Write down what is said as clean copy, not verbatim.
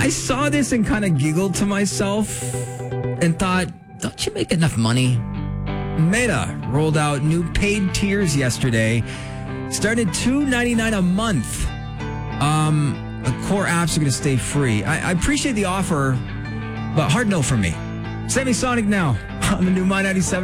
I saw this and kind of giggled to myself and thought, don't you make enough money? Meta rolled out new paid tiers yesterday, starting at $2.99 a month. The core apps are going to stay free. I appreciate the offer, but hard no for me. Semisonic now on the new My 97.